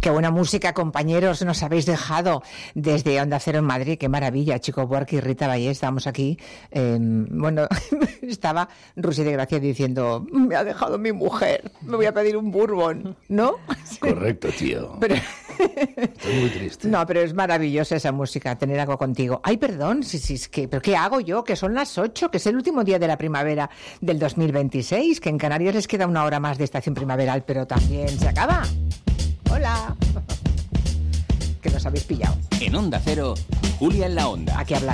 Qué buena música, compañeros, nos habéis dejado desde Onda Cero en Madrid. Qué maravilla, Chico Buarque y Rita Ballé. Estábamos aquí. Bueno, estaba Rusy de Gracia diciendo: me ha dejado mi mujer, me voy a pedir un bourbon, ¿no? Correcto, tío. Pero... Estoy muy triste. No, pero es maravillosa esa música, tener algo contigo. Ay, perdón, ¿pero qué hago yo? Que son las 8, que es el último día de la primavera del 2026, que en Canarias les queda una hora más de estación primaveral, pero también se acaba. Hola. Que nos habéis pillado. En Onda Cero, Julia en la Onda. Aquí habla